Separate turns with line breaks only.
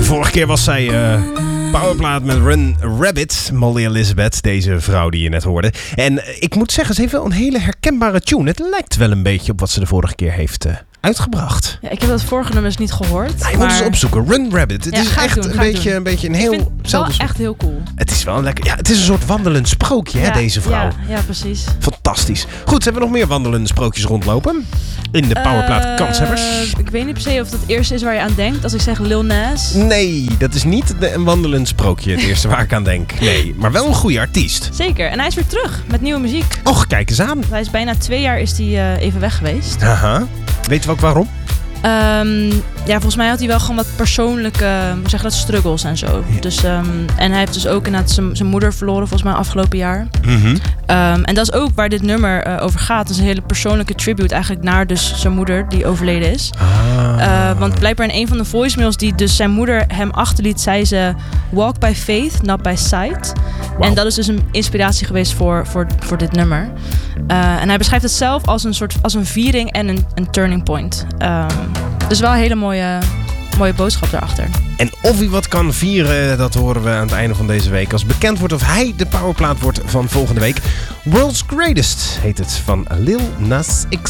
Vorige keer was zij powerplaat met Run Rabbit, Molly Elizabeth, deze vrouw die je net hoorde. En ik moet zeggen, ze heeft wel een hele herkenbare tune. Het lijkt wel een beetje op wat ze de vorige keer heeft uitgebracht.
Ja, ik heb dat vorige nummers niet gehoord.
Nou, je moet eens opzoeken. Run Rabbit. Het is echt een beetje een heel...
Ik vind het wel echt heel cool.
Het is wel lekker. Ja, het is een soort wandelend sprookje, hè, deze vrouw.
Ja, precies.
Fantastisch. Goed, hebben we nog meer wandelende sprookjes rondlopen? In de powerplaat kanshebbers?
Ik weet niet per se of dat het eerste is waar je aan denkt. Als ik zeg Lil Nas.
Nee, dat is niet een wandelend sprookje het eerste waar ik aan denk. Nee, maar wel een goede artiest.
Zeker. En hij is weer terug met nieuwe muziek.
Och, kijk eens aan.
Hij is bijna 2 jaar even weg geweest.
Aha. Weet je ook waarom?
Volgens mij had hij wel gewoon wat persoonlijke, struggles en zo. Ja. Dus, en hij heeft dus ook inderdaad zijn moeder verloren volgens mij afgelopen jaar.
Mm-hmm.
En dat is ook waar dit nummer over gaat. Dat is een hele persoonlijke tribute eigenlijk naar dus zijn moeder die overleden is. Want blijkbaar in een van de voicemails die dus zijn moeder hem achterliet, zei ze: walk by faith, not by sight. Wow. En dat is dus een inspiratie geweest voor dit nummer. En hij beschrijft het zelf als een viering en een turning point. Dus wel een hele mooie boodschap daarachter.
En of hij wat kan vieren, dat horen we aan het einde van deze week. Als bekend wordt of hij de powerplaat wordt van volgende week. World's Greatest heet het van Lil Nas X.